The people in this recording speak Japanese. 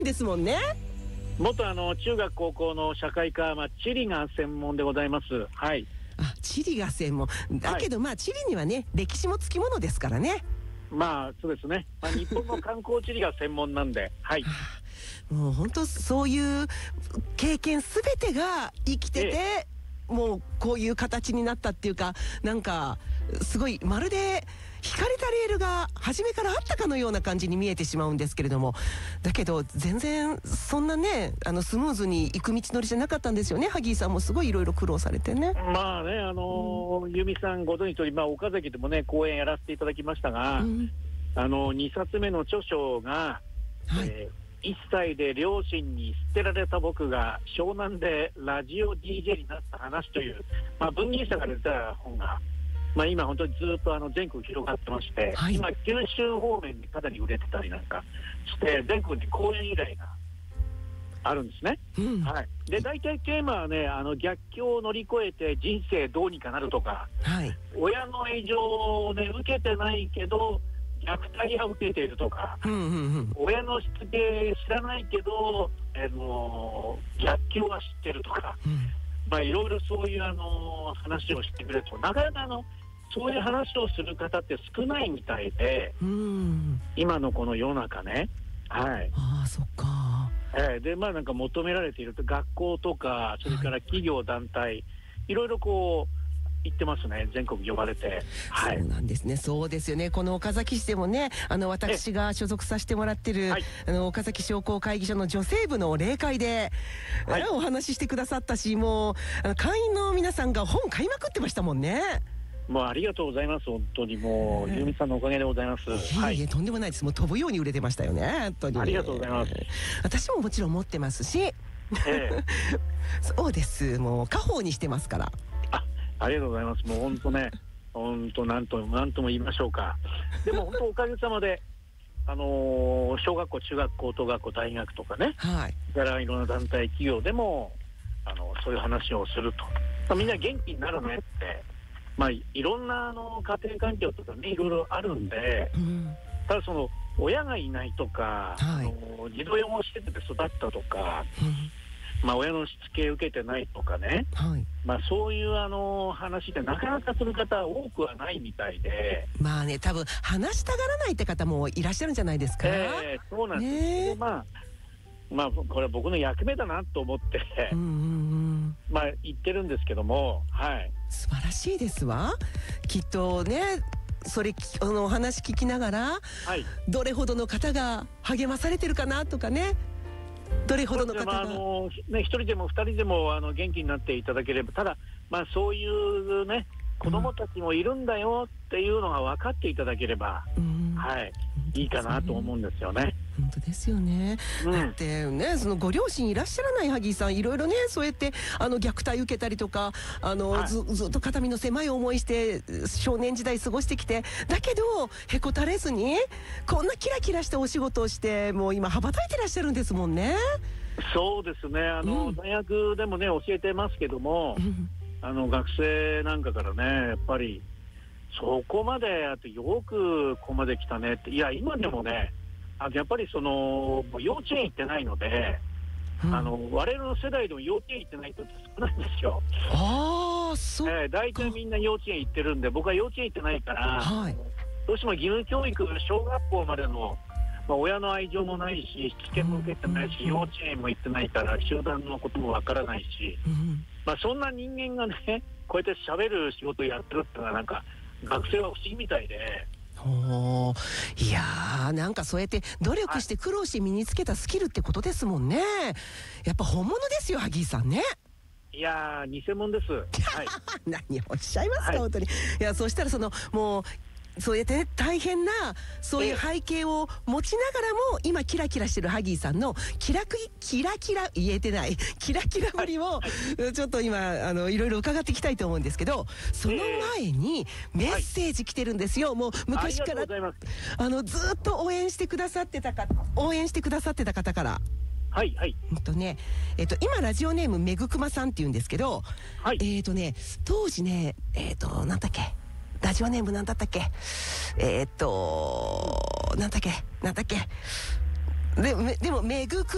ですもんね。 元中学高校の社会科、地理が専門でございます。はい。 あ、地理が専門だけど、地理にはね歴史もつきものですからね。 そうですね。日本の観光地理が専門なんで、はい。 もう本当そういう経験すべてが生きてて、もうこういう形になったっていうか、なんかすごいまるで引かれたレールが初めからあったかのような感じに見えてしまうんですけれども、だけど全然そんなねスムーズに行く道のりじゃなかったんですよね。萩井さんもすごいいろいろ苦労されてね。 由美さんご存知通り、岡崎でもね講演やらせていただきましたが、2冊目の著書が、1歳で両親に捨てられた僕が湘南でラジオ DJ になった話という、文芸社から出た本が、今本当にずっと全国広がってまして、今九州方面にかなり売れてたりなんかして全国に講演依頼があるんですね。で大体テーマはね、逆境を乗り越えて人生どうにかなるとか、親の愛情をね受けてないけど虐待は受けているとか、親のしつけ知らないけど逆境は知ってるとか、いろいろそういう話をしてくれると、なかなかそういう話をする方って少ないみたいで、今のこの世の中ね。 そっか。 でなんか求められていると、学校とかそれから企業団体、いろいろこう行ってますね。全国呼ばれて。 そうなんですね。そうですよね。この岡崎市でもね、私が所属させてもらってる、岡崎商工会議所の女性部の例会で、お話ししてくださったし、もう会員の皆さんが本買いまくってましたもんね。 もうありがとうございます。本当にもう由美さんのおかげでございます。 いえとんでもないです。もう飛ぶように売れてましたよね。本当にありがとうございます。 私ももちろん持ってますし、そうです。もう家宝にしてますから。 ありがとうございます。もう本当ね、本当なんとも言いましょうか。でも本当おかげさまで小学校、中学校、高学校、大学とかね、それからいろんな団体、企業でもそういう話をすると、みんな元気になるねって、いろんな家庭環境とかね、いろいろあるんで、ただその親がいないとか、児童養護施設で育ったとか、親のしつけ受けてないとかね、そういう話でなかなかする方多くはないみたいで、 多分話したがらないって方もいらっしゃるんじゃないですか。 そうなんですけど、これは僕の役目だなと思って言ってるんですけども、 素晴らしいですわ。きっとね、それお話聞きながら、どれほどの方が励まされてるかなとかね、どれほどの方が一人でも二人でも元気になっていただければ、ただそういうね子供たちもいるんだよっていうのが分かっていただければ、いいかなと思うんですよね。 本当ですよね。だってね、そのご両親いらっしゃらない萩井さん、いろいろねそうやって虐待受けたりとかずっと肩身の狭い思いして少年時代過ごしてきて、だけどへこたれずにこんなキラキラしたお仕事をして、もう今羽ばたいてらっしゃるんですもんね。 そうですね。大学でもね教えてますけども、学生なんかからね、やっぱりそこまでやってよくここまで来たねって。いや今でもね、やっぱり幼稚園行ってないので、我々の世代でも幼稚園行ってない人って少ないんですよ。大体みんな幼稚園行ってるんで、僕は幼稚園行ってないから、どうしても義務教育、小学校までの、親の愛情もないし、しつけも受けてないし、幼稚園も行ってないから集団のこともわからないし、そんな人間がねこうやって喋る仕事をやってるってのは、なんか学生は不思議みたいで。 いやー、なんかそうやって努力して苦労して身につけたスキルってことですもんね。やっぱ本物ですよ、萩井さんね。 いやー、偽物です。 何をおっしゃいますか、本当に。いや、そしたらもうそうやってね、大変なそういう背景を持ちながらも今キラキラしてる萩井さんのキラ言えてないキラキラぶりをちょっと今いろいろ伺っていきたいと思うんですけど、その前にメッセージ来てるんですよ。もう昔からずっと応援してくださってた方から。今ラジオネームめぐくまさんっていうんですけど、当時ねなんだっけ、ラジオネームなんだったっけ、なんだっけでもめぐく